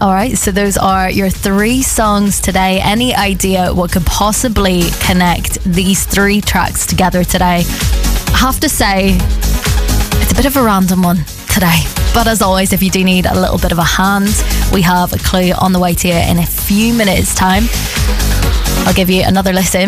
Alright, so those are your 3 songs today. Any idea what could possibly connect these 3 tracks together today? I have to say, it's a bit of a random one today. But as always, if you do need a little bit of a hand, we have a clue on the way to you in a few minutes' time. I'll give you another listen.